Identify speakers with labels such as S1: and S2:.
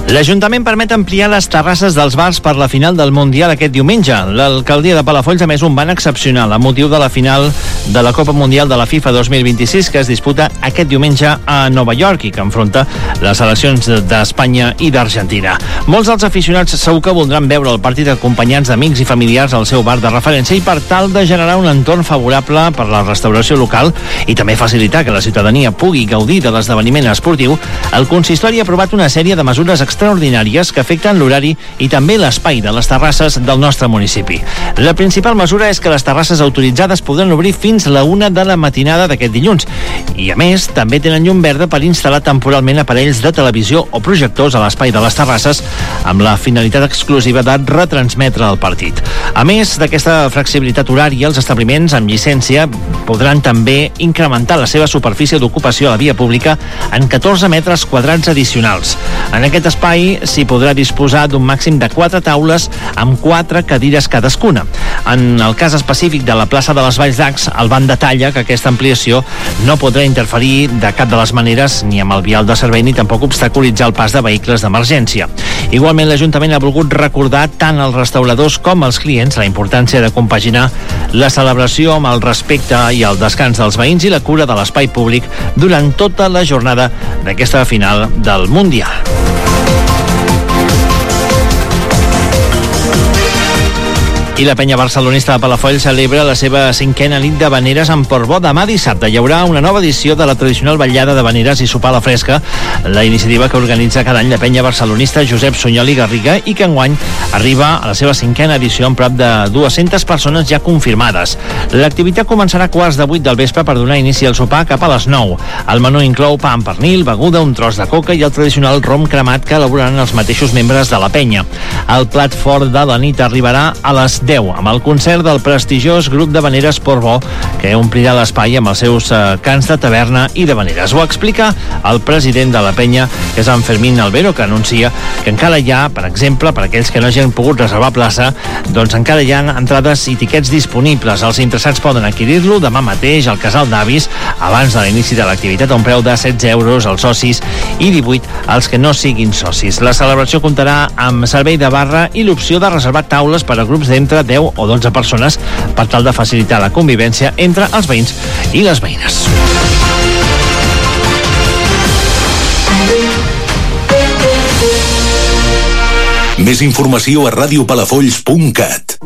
S1: L'Ajuntament permet ampliar les terrasses dels bars per la final del Mundial aquest diumenge. L'alcaldia de Palafolls ha emès un ban excepcional a motiu de la final de la Copa Mundial de la FIFA 2026 que es disputa aquest diumenge a Nova York i que enfronta les seleccions d'Espanya i d'Argentina. Molts dels aficionats segur que voldran veure el partit acompanyats d'amics i familiars al seu bar de referència i per tal de generar un entorn favorable per la restauració local i també facilitar que la ciutadania pugui gaudir de l'esdeveniment esportiu, el consistori ha aprovat una sèrie de mesures extraordinàries que afecten l'horari i també l'espai de les terrasses del nostre municipi. La principal mesura és que les terrasses autoritzades podran obrir fins la 1 de la matinada d'aquest dilluns i, a més, també tenen llum verda per instal·lar temporalment aparells de televisió o projectors a l'espai de les terrasses amb la finalitat exclusiva de retransmetre el partit. A més d'aquesta flexibilitat horària, els establiments amb llicència podran també incrementar la seva superfície d'ocupació a la via pública en 14 metres quadrats addicionals. En aquest espai s'hi podrà disposar d'un màxim de 4 taules amb 4 cadires cadascuna. En el cas específic de la plaça de les Valls d'Acs, el ban detalla que aquesta ampliació no podrà interferir de cap de les maneres ni amb el vial de servei ni tampoc obstaculitzar el pas de vehicles d'emergència. Igualment, l'Ajuntament ha volgut recordar tant als restauradors com als clients la importància de compaginar la celebració amb el respecte i el descans dels veïns i la cura de l'espai públic durant tota la jornada d'aquesta final del Mundial. I la penya barcelonista de Palafolls celebra la seva 5a nit d'havaneres en Portbó. Demà dissabte hi haurà una nova edició de la tradicional vetllada d'havaneres i sopar a la fresca, la iniciativa que organitza cada any la penya barcelonista Josep Sunyol i Garriga i que enguany arriba a la seva 5a edició amb prop de 200 persones ja confirmades. L'activitat començarà a 7:15 del vespre per donar inici al sopar cap a les 9. El menú inclou pa amb pernil, beguda, un tros de coca i el tradicional rom cremat que elaboraran els mateixos membres de la penya. El plat fort de la nit arribarà a les 10 amb el concert del prestigiós grup d'havaneres Portbó que omplirà l'espai amb els seus cants de taverna i d'havaneres. Ho explica el president de la penya, que és en Fermín Albero, que anuncia que encara hi ha, per exemple, per aquells que no hagin pogut reservar plaça, doncs encara hi ha entrades i tiquets disponibles. Els interessats poden adquirir-lo demà mateix al Casal d'Avis abans de l'inici de l'activitat a un preu de 16 euros als socis i 18 als que no siguin socis. La celebració comptarà amb servei de barra i l'opció de reservar taules per a grups d'entre 10 o 12 persones per tal de facilitar la convivència entre els veïns i les veïnes.
S2: Més informació a radiopalafolls.cat.